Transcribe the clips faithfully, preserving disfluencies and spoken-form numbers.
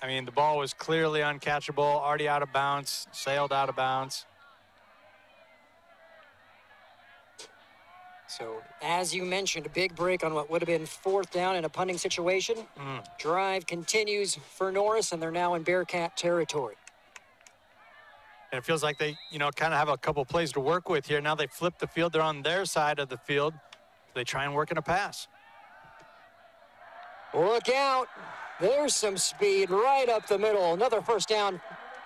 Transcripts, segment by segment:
I mean, the ball was clearly uncatchable, already out of bounds, sailed out of bounds. So, as you mentioned, a big break on what would have been fourth down in a punting situation. Mm. Drive continues for Norris, and they're now in Bearcat territory. And it feels like they, you know, kind of have a couple plays to work with here. Now they flip the field. They're on their side of the field. They try and work in a pass. Look out. There's some speed right up the middle. Another first down.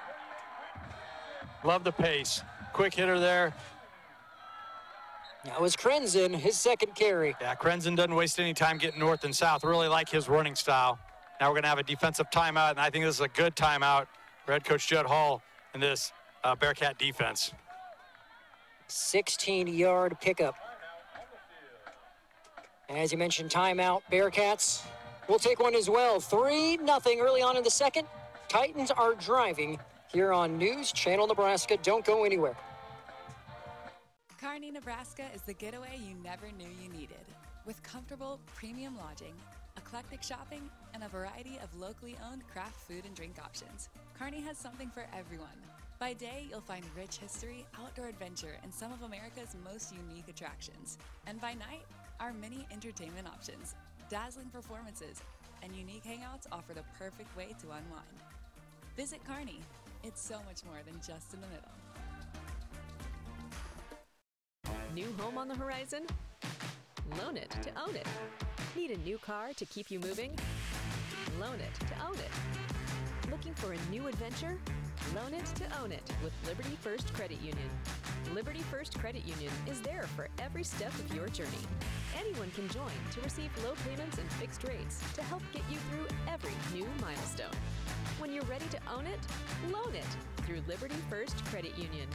Love the pace. Quick hitter there. That was Krenzen, his second carry. Yeah, Krenzen doesn't waste any time getting north and south. Really like his running style. Now we're going to have a defensive timeout, and I think this is a good timeout for head coach Judd Hall in this uh, Bearcat defense. sixteen-yard pickup. As you mentioned, timeout, Bearcats. We'll take one as well. three nothing early on in the second. Titans are driving here on News Channel Nebraska. Don't go anywhere. Kearney, Nebraska is the getaway you never knew you needed. With comfortable, premium lodging, eclectic shopping, and a variety of locally owned craft food and drink options, Kearney has something for everyone. By day, you'll find rich history, outdoor adventure, and some of America's most unique attractions. And by night, our many entertainment options, dazzling performances, and unique hangouts offer the perfect way to unwind. Visit Kearney. It's so much more than just in the middle. New home on the horizon? Loan it to own it. Need a new car to keep you moving? Loan it to own it. Looking for a new adventure? Loan it to own it with Liberty First Credit Union. Liberty First Credit Union is there for every step of your journey. Anyone can join to receive low payments and fixed rates to help get you through every new milestone. When you're ready to own it, loan it through Liberty First Credit Union.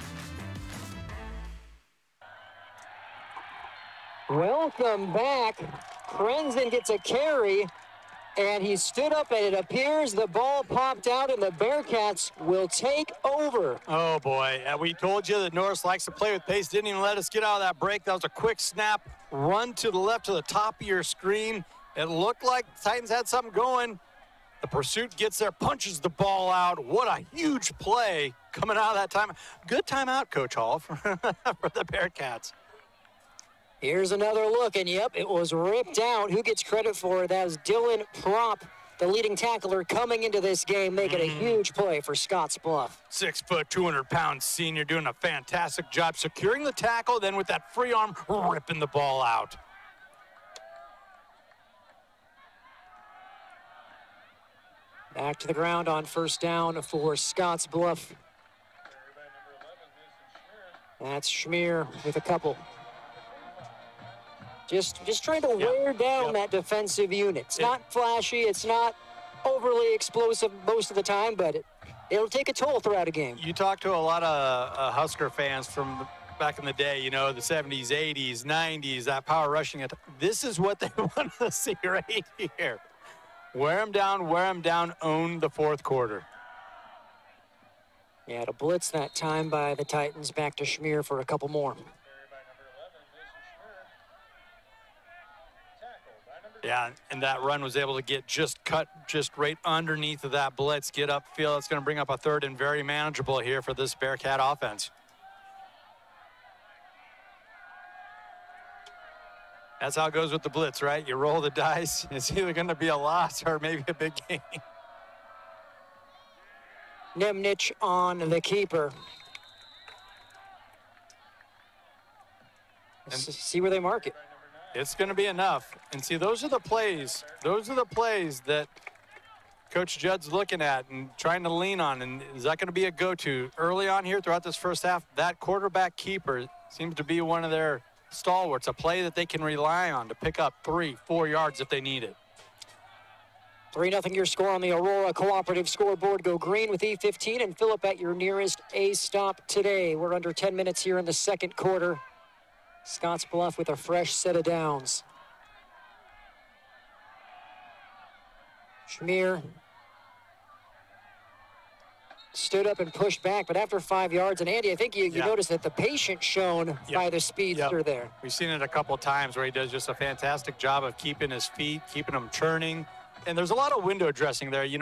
Welcome back. Krenzen gets a carry, and he stood up, and it appears the ball popped out, and the Bearcats will take over. Oh, boy. Uh, we told you that Norris likes to play with pace. Didn't even let us get out of that break. That was a quick snap. Run to the left to the top of your screen. It looked like the Titans had something going. The pursuit gets there, punches the ball out. What a huge play coming out of that time. Good timeout, Coach Hall, for, for the Bearcats. Here's another look, and yep, it was ripped out. Who gets credit for it? That was Dylan Prop, the leading tackler coming into this game, making mm. a huge play for Scotts Bluff. Six foot, two hundred pound senior doing a fantastic job securing the tackle, then with that free arm, ripping the ball out. Back to the ground on first down for Scotts Bluff. That's Schmier with a couple. Just just trying to yep. wear down yep. that defensive unit. It's it, not flashy. It's not overly explosive most of the time, but it, it'll take a toll throughout a game. You talk to a lot of uh, Husker fans from back in the day, you know, the seventies, eighties, nineties, that power rushing. This is what they want to see right here. Wear them down, wear them down, own the fourth quarter. Yeah, to blitz that time by the Titans. Back to Schmier for a couple more. Yeah, and that run was able to get just cut just right underneath of that blitz, get upfield. It's going to bring up a third and very manageable here for this Bearcat offense. That's how it goes with the blitz, right? You roll the dice. It's either going to be a loss or maybe a big gain. Nemnich on the keeper. Let's and see where they mark it. It's going to be enough. And see, those are the plays. Those are the plays that Coach Judd's looking at and trying to lean on. And is that going to be a go-to? Early on here throughout this first half, that quarterback keeper seems to be one of their stalwarts, a play that they can rely on to pick up three, four yards if they need it. three nothing your score on the Aurora Cooperative scoreboard. Go green with E fifteen and fill up at your nearest A-stop today. We're under ten minutes here in the second quarter. Scotts Bluff with a fresh set of downs. Schmier stood up and pushed back, but after five yards, and Andy, I think you, you yeah. noticed that the patience shown yep. by the speedster yep. there. We've seen it a couple times where he does just a fantastic job of keeping his feet, keeping them churning. And there's a lot of window dressing there. You know,